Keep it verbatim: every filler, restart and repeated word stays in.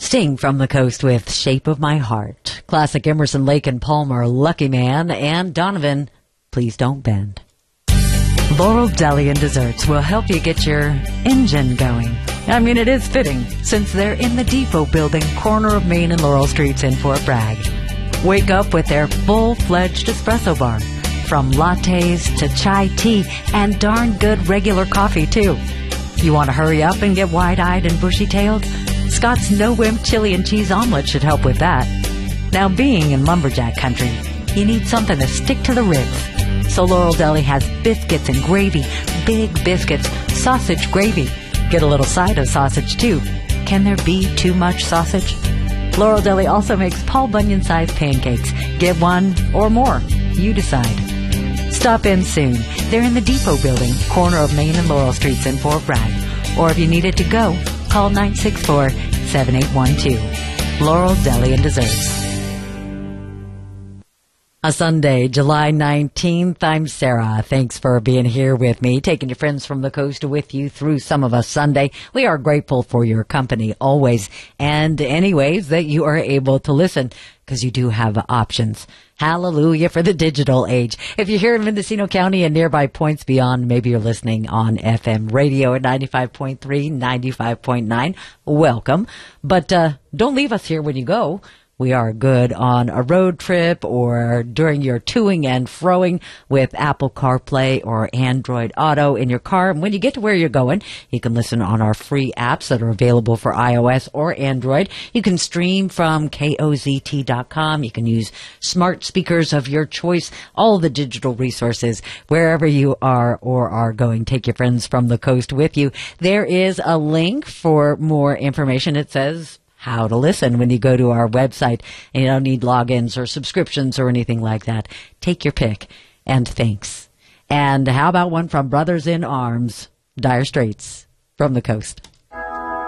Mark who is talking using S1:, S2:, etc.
S1: Sting from the Coast with Shape of My Heart. Classic Emerson, Lake and Palmer, Lucky Man, and Donovan, Please Don't Bend. Laurel Deli and Desserts will help you get your engine going. I mean, it is fitting, since they're in the Depot Building, corner of Main and Laurel Streets in Fort Bragg. Wake up with their full-fledged espresso bar, from lattes to chai tea, and darn good regular coffee, too. You want to hurry up and get wide-eyed and bushy-tailed? Scott's no-wimp chili and cheese omelet should help with that. Now, being in lumberjack country, you need something to stick to the ribs. So Laurel Deli has biscuits and gravy, big biscuits, sausage gravy. Get a little side of sausage, too. Can there be too much sausage? Laurel Deli also makes Paul Bunyan-sized pancakes. Get one or more. You decide. Stop in soon. They're in the Depot Building, corner of Main and Laurel Streets in Fort Bragg. Or if you need it to go, call nine six four, seven eight one two. Laurel Deli and Desserts. A Sunday, July nineteenth. I'm Sarah. Thanks for being here with me, taking your friends from the coast with you through Some of Us Sunday. We are grateful for your company always, and anyways that you are able to listen, because you do have options. Hallelujah for the digital age. If you're here in Mendocino County and nearby points beyond, maybe you're listening on F M radio at ninety-five point three, ninety-five point nine. Welcome. But uh don't leave us here when you go. We are good on a road trip or during your toing and froing with Apple CarPlay or Android Auto in your car. And when you get to where you're going, you can listen on our free apps that are available for iOS or Android. You can stream from K O Z T dot com. You can use smart speakers of your choice, all the digital resources, wherever you are or are going. Take your friends from the coast with you. There is a link for more information. It says how to listen when you go to our website, and you don't need logins or subscriptions or anything like that. Take your pick, and thanks. And how about one from Brothers in Arms, Dire Straits, from the coast.